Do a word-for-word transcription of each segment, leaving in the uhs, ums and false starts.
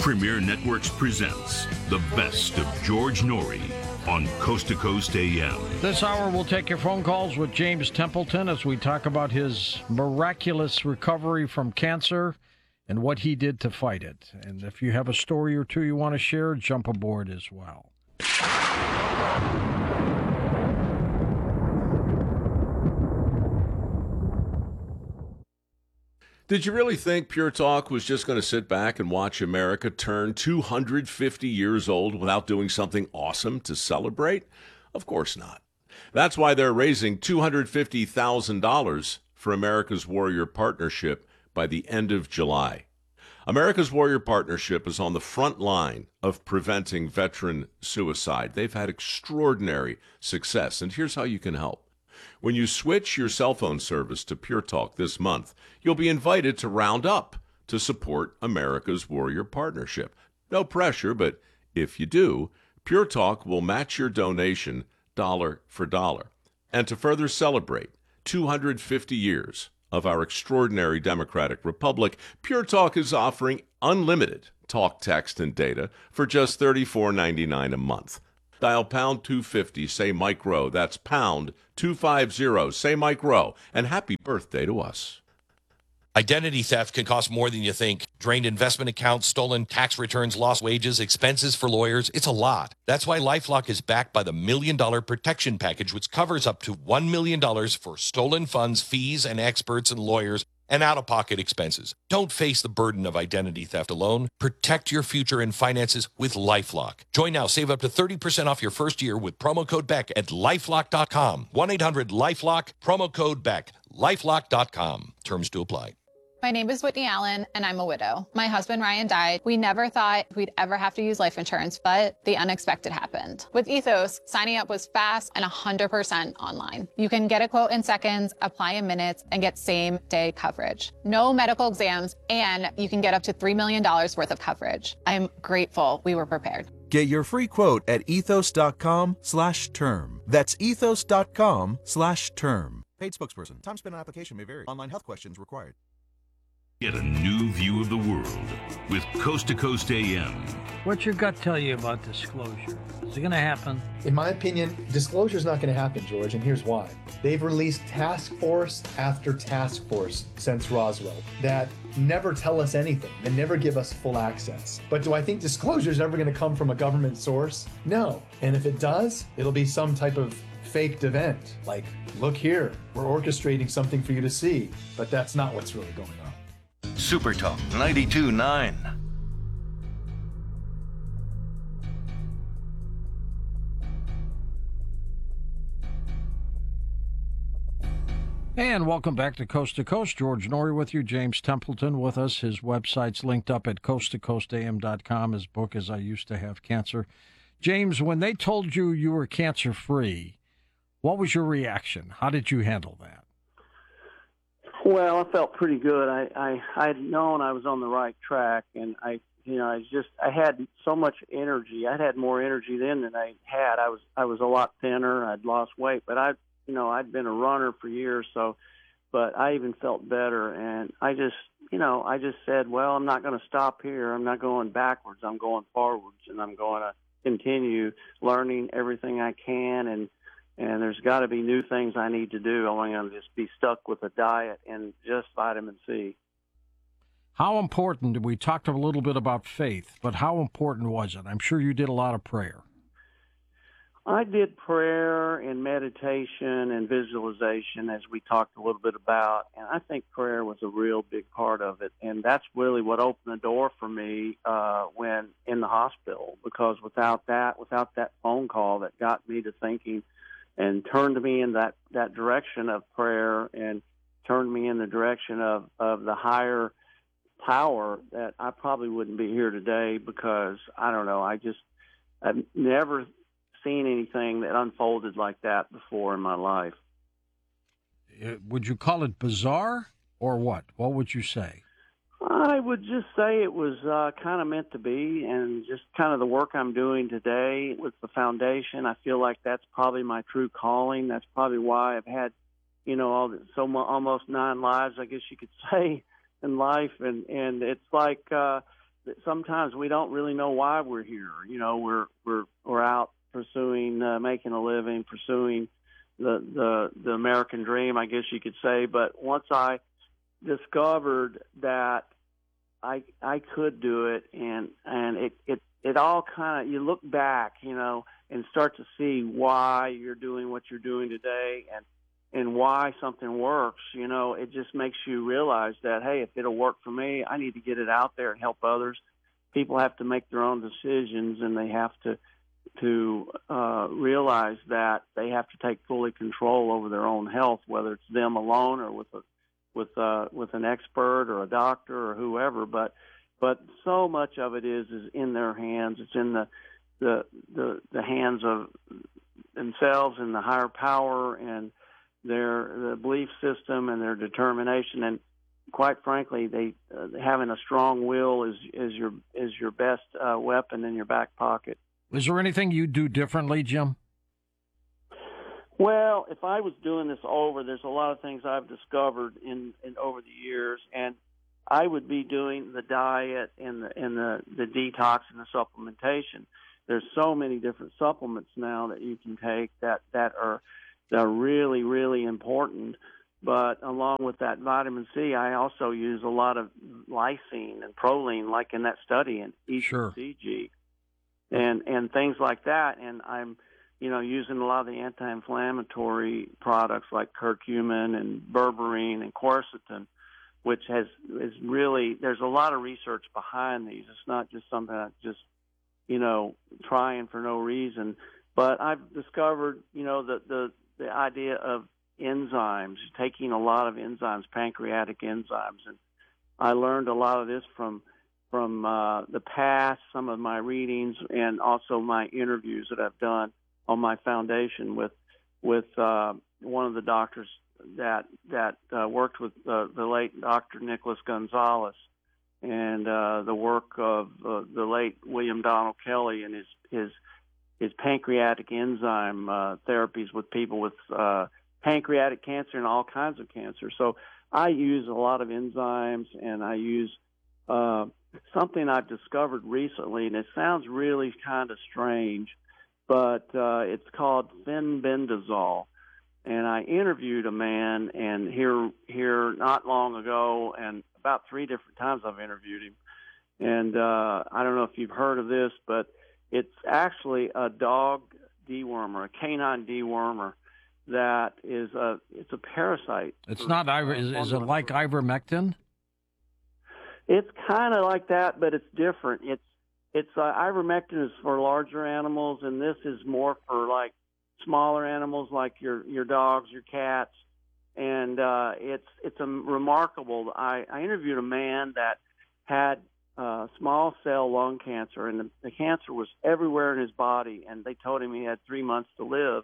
Premier Networks presents the best of George Noory on Coast to Coast A M. This hour we'll take your phone calls with James Templeton as we talk about his miraculous recovery from cancer and what he did to fight it. And if you have a story or two you want to share, jump aboard as well. Did you really think Pure Talk was just going to sit back and watch America turn two hundred fifty years old without doing something awesome to celebrate? Of course not. That's why they're raising two hundred fifty thousand dollars for America's Warrior Partnership by the end of July. America's Warrior Partnership is on the front line of preventing veteran suicide. They've had extraordinary success, and here's how you can help. When you switch your cell phone service to Pure Talk this month, you'll be invited to round up to support America's Warrior Partnership. No pressure, but if you do, Pure Talk will match your donation dollar for dollar. And to further celebrate two hundred fifty years of our extraordinary democratic republic, Pure Talk is offering unlimited talk, text, and data for just thirty-four ninety-nine a month. Dial pound two fifty, say Mike Rowe. That's pound two fifty, say Mike Rowe. And happy birthday to us. Identity theft can cost more than you think. Drained investment accounts, stolen tax returns, lost wages, expenses for lawyers. It's a lot. That's why LifeLock is backed by the Million Dollar Protection Package, which covers up to one million dollars for stolen funds, fees, and experts and lawyers, and out-of-pocket expenses. Don't face the burden of identity theft alone. Protect your future and finances with LifeLock. Join now. Save up to thirty percent off your first year with promo code Beck at lifelock dot com. one eight hundred lifelock, promo code Beck, lifelock dot com. Terms to apply. My name is Whitney Allen, and I'm a widow. My husband, Ryan, died. We never thought we'd ever have to use life insurance, but the unexpected happened. With Ethos, signing up was fast and one hundred percent online. You can get a quote in seconds, apply in minutes, and get same-day coverage. No medical exams, and you can get up to three million dollars worth of coverage. I'm grateful we were prepared. Get your free quote at ethos.com slash term. That's ethos.com slash term. Paid spokesperson. Time spent on application may vary. Online health questions required. Get a new view of the world with Coast to Coast A M. What's your gut tell you about disclosure? Is it going to happen? In my opinion, disclosure is not going to happen, George, and here's why. They've released task force after task force since Roswell that never tell us anything and never give us full access. But do I think disclosure is ever going to come from a government source? No. And if it does, it'll be some type of faked event. Like, look here, we're orchestrating something for you to see. But that's not what's really going on. Super Talk ninety-two point nine. And welcome back to Coast to Coast. George Noory with you, James Templeton with us. His website's linked up at coast to coast a m dot com. His book is I Used to Have Cancer. James, when they told you you were cancer-free, what was your reaction? How did you handle that? Well, I felt pretty good. I, I I had known I was on the right track, and I, you know, I just I had so much energy. I had more energy then than I had. I was I was a lot thinner. I'd lost weight, but I, you know, I'd been a runner for years. So, but I even felt better, and I just, you know, I just said, well, I'm not going to stop here. I'm not going backwards. I'm going forwards, and I'm going to continue learning everything I can, and. And there's got to be new things I need to do. I want to just be stuck with a diet and just vitamin C. How important, we talked a little bit about faith, but how important was it? I'm sure you did a lot of prayer. I did prayer and meditation and visualization, as we talked a little bit about, and I think prayer was a real big part of it. And that's really what opened the door for me uh, when in the hospital, because without that, without that phone call that got me to thinking and turned me in that, that direction of prayer and turned me in the direction of, of the higher power, that I probably wouldn't be here today, because, I don't know, I just, I've never seen anything that unfolded like that before in my life. Would you call it bizarre or what? What would you say? I would just say it was uh, kind of meant to be, and just kind of the work I'm doing today with the foundation. I feel like that's probably my true calling. That's probably why I've had, you know, all the, so mo- almost nine lives, I guess you could say, in life. And, and it's like uh, sometimes we don't really know why we're here. You know, we're we're we're out pursuing, uh, making a living, pursuing the, the the American dream, I guess you could say. But once I discovered that I I could do it, and and it it it all kind of, you look back, you know, and start to see why you're doing what you're doing today, and and why something works. You know, it just makes you realize that, hey, if it'll work for me, I need to get it out there and help others. People have to make their own decisions, and they have to to uh, realize that they have to take fully control over their own health, whether it's them alone or with a with uh, with an expert or a doctor or whoever. But but so much of it is is in their hands. It's in the the the, the hands of themselves and the higher power and their the belief system and their determination. And quite frankly, they uh, having a strong will is is your is your best uh, weapon in your back pocket. Is there anything you do differently, Jim? Well, if I was doing this over, there's a lot of things I've discovered in, in over the years, and I would be doing the diet and the and the, the detox and the supplementation. There's so many different supplements now that you can take that, that are that are really, really important. But along with that vitamin C, I also use a lot of lysine and proline, like in that study, and E C G, sure. and and things like that. And I'm, you know, using a lot of the anti-inflammatory products like curcumin and berberine and quercetin, which has is really, there's a lot of research behind these. It's not just something that's just, you know, trying for no reason. But I've discovered, you know, the the, the idea of enzymes, taking a lot of enzymes, pancreatic enzymes. And I learned a lot of this from from uh, the past, some of my readings, and also my interviews that I've done on my foundation with with uh, one of the doctors that that uh, worked with uh, the late Doctor Nicholas Gonzalez, and uh, the work of uh, the late William Donald Kelly and his his his pancreatic enzyme uh, therapies with people with uh, pancreatic cancer and all kinds of cancer. So I use a lot of enzymes, and I use uh, something I've discovered recently, and it sounds really kind of strange, but uh, it's called fenbendazole. And I interviewed a man, and here here not long ago, and about three different times I've interviewed him. And uh, I don't know if you've heard of this, but it's actually a dog dewormer, a canine dewormer. That is a it's a parasite. It's not iver. Is, is it like ivermectin? It's kind of like that, but it's different. It's it's uh, ivermectin is for larger animals, and this is more for like smaller animals, like your your dogs, your cats. And uh, it's it's a remarkable. I, I interviewed a man that had uh, small cell lung cancer, and the, the cancer was everywhere in his body, and they told him he had three months to live.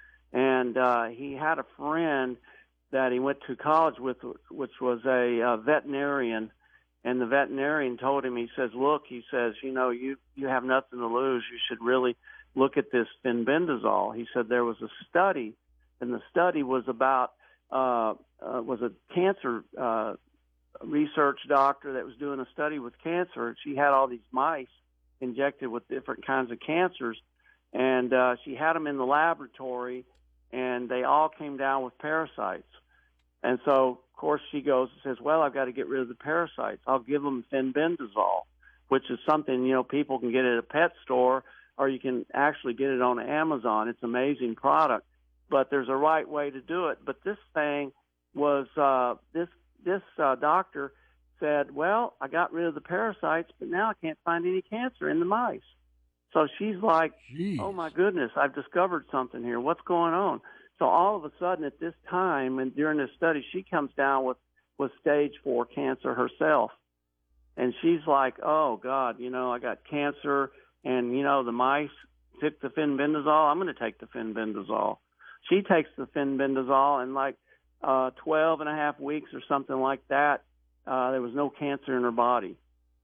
And uh, he had a friend that he went to college with, which was a uh, veterinarian. And the veterinarian told him, he says, look, he says, you know, you, you have nothing to lose. You should really look at this fenbendazole. He said there was a study, and the study was about, uh, uh, was a cancer uh, research doctor that was doing a study with cancer. She had all these mice injected with different kinds of cancers, and uh, she had them in the laboratory, and they all came down with parasites. And so, of course, she goes and says, well, I've got to get rid of the parasites. I'll give them fenbendazole, which is something, you know, people can get at a pet store, or you can actually get it on Amazon. It's an amazing product, but there's a right way to do it. But this thing was, uh, this this uh, doctor said, well, I got rid of the parasites, but now I can't find any cancer in the mice. So she's like, Jeez. Oh, my goodness, I've discovered something here. What's going on? So all of a sudden at this time and during this study, she comes down with, with stage four cancer herself. And she's like, oh, God, you know, I got cancer, and, you know, the mice took the fenbendazole. I'm going to take the fenbendazole. She takes the fenbendazole, and like uh, twelve and a half weeks or something like that, uh, there was no cancer in her body.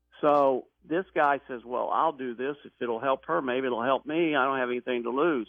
So this guy says, well, I'll do this. If it'll help her, maybe it'll help me. I don't have anything to lose.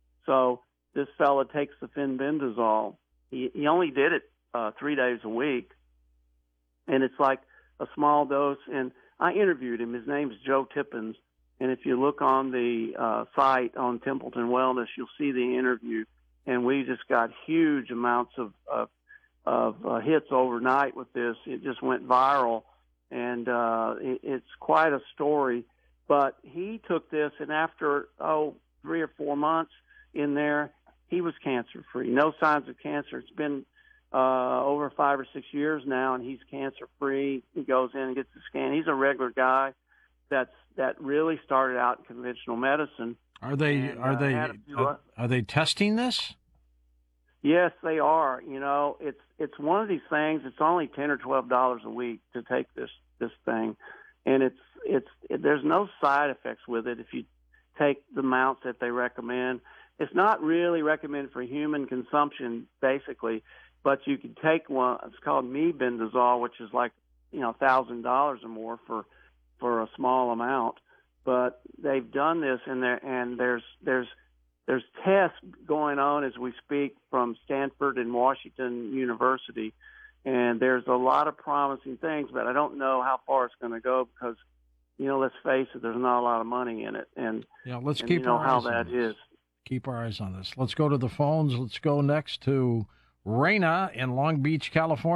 So this fella takes the fenbendazole. He, he only did it uh, three days a week, and it's like a small dose. And I interviewed him. His name's Joe Tippins. And if you look on the uh, site on Templeton Wellness, you'll see the interview. And we just got huge amounts of, of, of uh, hits overnight with this. It just went viral. And uh, it, it's quite a story. But he took this, and after, oh, three or four months in there, he was cancer-free. No signs of cancer. It's been uh, over five or six years now, and he's cancer-free. He goes in and gets the scan. He's a regular guy that's that really started out in conventional medicine. Are they and, are uh, they had a few, are, are they testing this? Yes, they are. You know, it's it's one of these things. It's only ten or twelve dollars a week to take this this thing, and it's it's it, there's no side effects with it if you take the amounts that they recommend. It's not really recommended for human consumption, basically, but you can take one. It's called mebendazole, which is like you know thousand dollars or more for for a small amount. But they've done this, and there and there's there's there's tests going on as we speak from Stanford and Washington University, and there's a lot of promising things, but I don't know how far it's going to go because, you know, let's face it, there's not a lot of money in it, and yeah, let's and keep you know our how eyes on that this. is. Keep our eyes on this. Let's go to the phones. Let's go next to Raina in Long Beach, California.